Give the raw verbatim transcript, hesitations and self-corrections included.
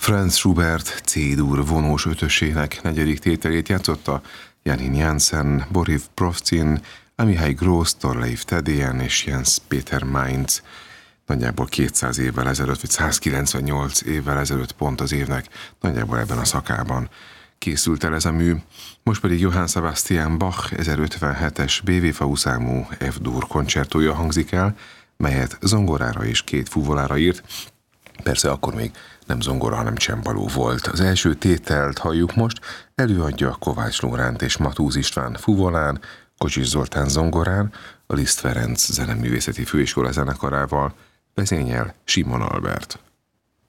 Franz Schubert C-dur vonós ötösének negyedik tételét játszotta Janine Jansen, Boris Provcin, Amihai Gross, Thorleif Tedéen és Jens Peter Mainz. Nagyjából kétszáz évvel ezelőtt, vagy százkilencvennyolc évvel ezelőtt pont az évnek, nagyjából ebben a szakában készült el ez a mű. Most pedig Johann Sebastian Bach ezerötvenhetes bé vé fá u számú F-dur koncertója hangzik el, melyet zongorára és két fuvolára írt. Persze akkor még nem zongora, hanem csembaló volt. Az első tételt halljuk most, előadja Kovács Lóránt és Matúz István fuvolán, Kocsis Zoltán zongorán, a Liszt Ferenc Zeneművészeti Főiskola zenekarával, vezényel Simon Albert.